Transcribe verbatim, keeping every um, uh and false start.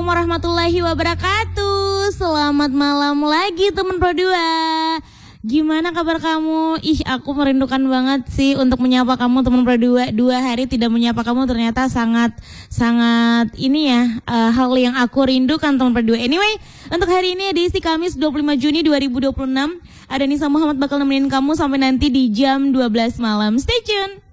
warahmatullahi wabarakatuh. Selamat malam lagi teman Pro dua. Gimana kabar kamu? Ih, aku merindukan banget sih untuk menyapa kamu teman Pro dua. Dua hari tidak menyapa kamu ternyata sangat sangat ini ya, uh, hal yang aku rindukan teman Pro dua. Anyway, untuk hari ini edisi Kamis dua puluh lima Juni dua ribu dua puluh enam, ada Nisa Muhammad bakal nemenin kamu sampai nanti di jam dua belas malam. Stay tune.